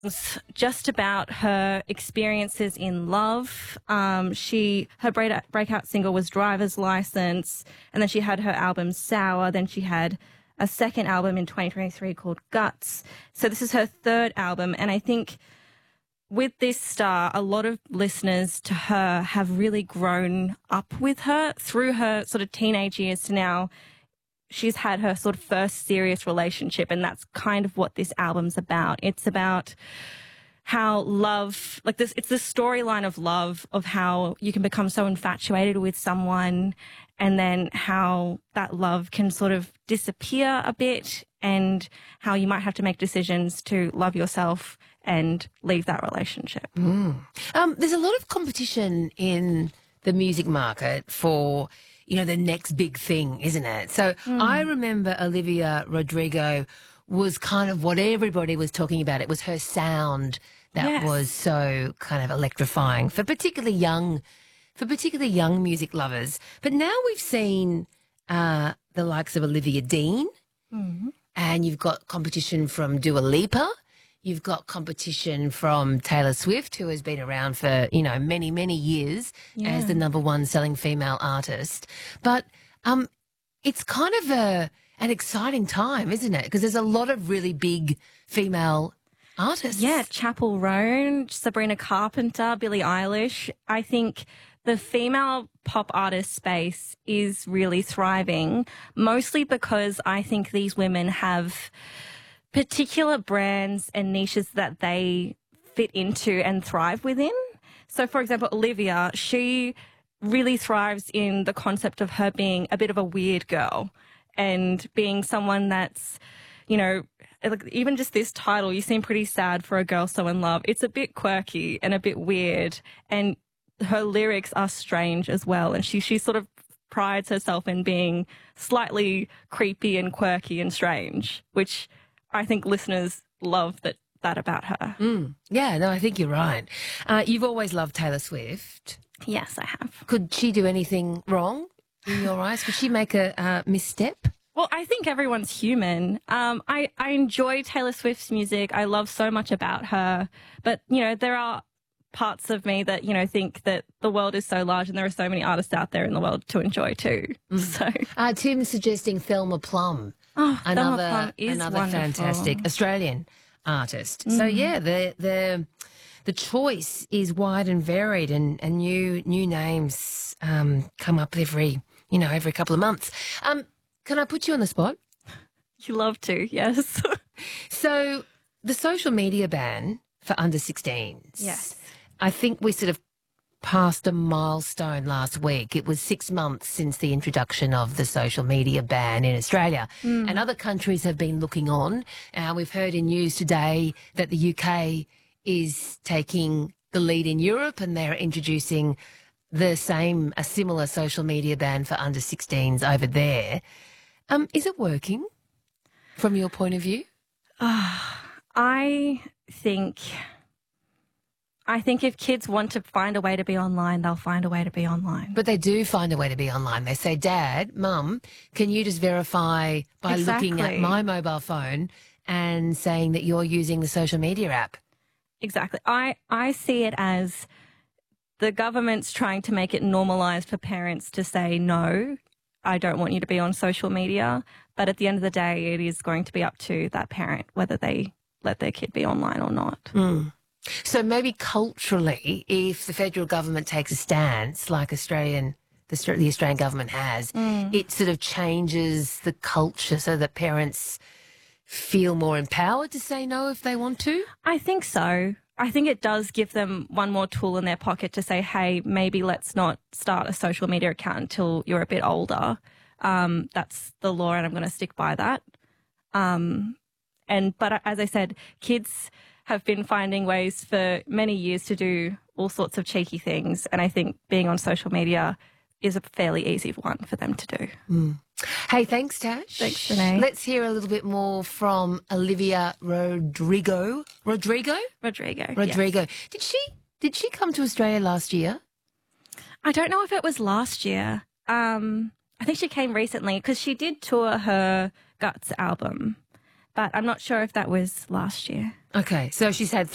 It's just about her experiences in love. Her breakout single was Driver's License, and then she had her album Sour. Then she had a second album in 2023 called Guts. So this is her third album, and I think with this star, a lot of listeners to her have really grown up with her through her sort of teenage years to now. She's had her sort of first serious relationship, and that's kind of what this album's about. It's about how love, like this, it's the storyline of love, of how you can become so infatuated with someone and then how that love can sort of disappear a bit and how you might have to make decisions to love yourself and leave that relationship. There's a lot of competition in the music market for, you know, the next big thing, isn't it? So I remember Olivia Rodrigo was kind of what everybody was talking about. It was her sound that was so kind of electrifying for particularly young music lovers. But now we've seen the likes of Olivia Dean, and you've got competition from Dua Lipa. You've got competition from Taylor Swift, who has been around for, you know, many, many years as the #1 selling female artist. But it's kind of an exciting time, isn't it? Because there's a lot of really big female artists. Yeah, Chappell Roan, Sabrina Carpenter, Billie Eilish. I think the female pop artist space is really thriving, mostly because I think these women have particular brands and niches that they fit into and thrive within. So, for example, Olivia, she really thrives in the concept of her being a bit of a weird girl and being someone that's, you know, like even just this title, You Seem Pretty Sad for a Girl So in Love. It's a bit quirky and a bit weird, and her lyrics are strange as well. And she sort of prides herself in being slightly creepy and quirky and strange, which I think listeners love that about her. Yeah, no, I think you're right. You've always loved Taylor Swift. Yes, I have. Could she do anything wrong in your eyes? Could she make a misstep? Well, I think everyone's human. I enjoy Taylor Swift's music. I love so much about her. But, you know, there are parts of me that, you know, think that the world is so large and there are so many artists out there in the world to enjoy too. So Tim's suggesting Thelma Plum. Thelma Plum is another wonderful. fantastic Australian artist. So yeah, the choice is wide and varied, and new names come up every couple of months. Can I put you on the spot? You love to, yes. So the social media ban for under 16s. Yes. I think we sort of passed a milestone last week. It was 6 months since the introduction of the social media ban in Australia, and other countries have been looking on. We've heard in news today that the UK is taking the lead in Europe, and they're introducing a similar social media ban for under 16s over there. Is it working from your point of view? I think if kids want to find a way to be online, they'll find a way to be online. But they do find a way to be online. They say, Dad, Mum, can you just verify by looking at my mobile phone and saying that you're using the social media app? Exactly. I see it as the government's trying to make it normalised for parents to say, no, I don't want you to be on social media. But at the end of the day, it is going to be up to that parent whether they let their kid be online or not. So maybe culturally, if the federal government takes a stance like the Australian government has, it sort of changes the culture so that parents feel more empowered to say no if they want to? I think so. I think it does give them one more tool in their pocket to say, hey, maybe let's not start a social media account until you're a bit older. That's the law and I'm going to stick by that. But as I said, kids have been finding ways for many years to do all sorts of cheeky things. And I think being on social media is a fairly easy one for them to do. Hey, thanks, Tash. Thanks, Renee. Let's hear a little bit more from Olivia Rodrigo. Rodrigo? Yes. Did she come to Australia last year? I don't know if it was last year. I think she came recently because she did tour her Guts album, but I'm not sure if that was last year. Okay, so she's had